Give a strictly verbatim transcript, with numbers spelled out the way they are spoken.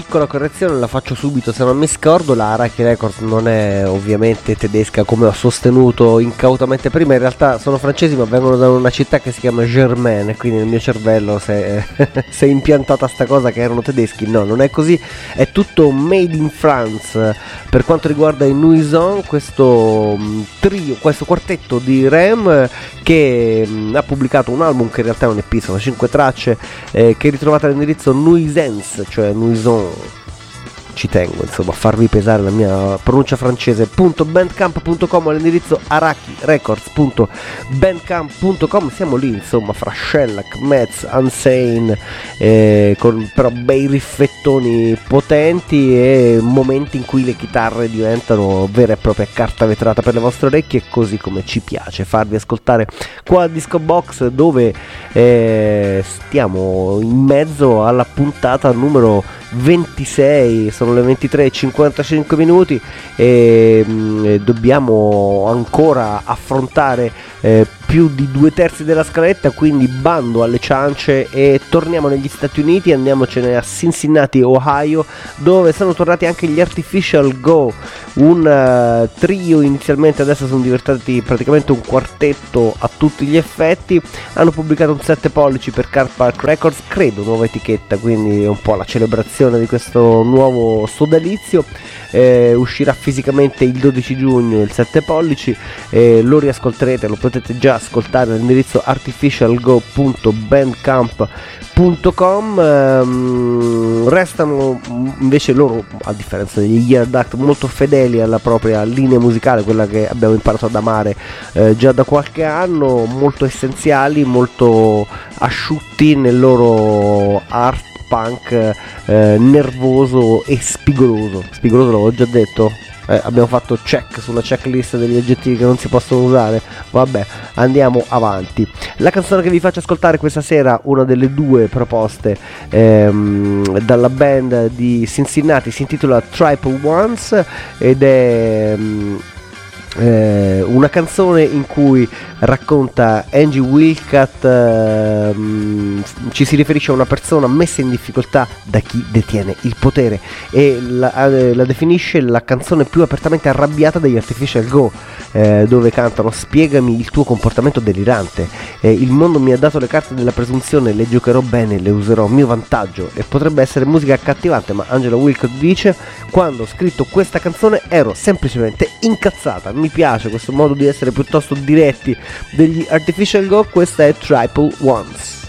piccola correzione, la faccio subito se non mi scordo: la Araki Records non è ovviamente tedesca come ho sostenuto incautamente prima, in realtà sono francesi ma vengono da una città che si chiama Germaine, quindi nel mio cervello si è, si è impiantata sta cosa che erano tedeschi. No, non è così, è tutto made in France. Per quanto riguarda i Nuison, questo trio, questo quartetto di Rem che mh, ha pubblicato un album che in realtà è un E P, sono cinque tracce, eh, che ritrovate all'indirizzo Nuisance, cioè Nuison, ci tengo insomma a farvi pesare la mia pronuncia francese, punto bandcamp punto com, all'indirizzo araki records punto bandcamp punto com. Siamo lì insomma fra Shellac, Metz, Unsane, eh, con però bei riffettoni potenti e momenti in cui le chitarre diventano vera e propria carta vetrata per le vostre orecchie, così come ci piace farvi ascoltare qua a Disco Box, dove eh, stiamo in mezzo alla puntata numero ventisei, sono le ventitré e cinquantacinque minuti e mh, dobbiamo ancora affrontare eh, più di due terzi della scaletta, quindi bando alle ciance e torniamo negli Stati Uniti. Andiamocene a Cincinnati, Ohio, dove sono tornati anche gli Artificial Go, un uh, trio inizialmente, adesso sono diventati praticamente un quartetto a tutti gli effetti. Hanno pubblicato un sette pollici per Car Park Records, credo nuova etichetta, quindi è un po' la celebrazione di questo nuovo sodalizio. Eh, uscirà fisicamente il dodici giugno il sette pollici, eh, lo riascolterete, lo potete già ascoltare all'indirizzo artificial go punto bandcamp punto com. ehm, restano invece loro, a differenza degli Year Duct, molto fedeli alla propria linea musicale, quella che abbiamo imparato ad amare eh, già da qualche anno, molto essenziali, molto asciutti nel loro art punk eh, nervoso e spigoloso. Spigoloso l'avevo già detto? Eh, abbiamo fatto check sulla checklist degli aggettivi che non si possono usare. Vabbè, andiamo avanti. La canzone che vi faccio ascoltare questa sera, una delle due proposte ehm, dalla band di Cincinnati, si intitola Triple Ones ed è ehm, Eh, una canzone in cui racconta Angie Wilcat, ehm, ci si riferisce a una persona messa in difficoltà da chi detiene il potere e la, eh, la definisce la canzone più apertamente arrabbiata degli Artificial Go, eh, dove cantano: spiegami il tuo comportamento delirante, eh, il mondo mi ha dato le carte della presunzione, le giocherò bene, le userò a mio vantaggio. E potrebbe essere musica accattivante, ma Angela Wilcott dice: quando ho scritto questa canzone ero semplicemente incazzata. Mi piace questo modo di essere piuttosto diretti degli Artificial Go. Questa è Triple Ones.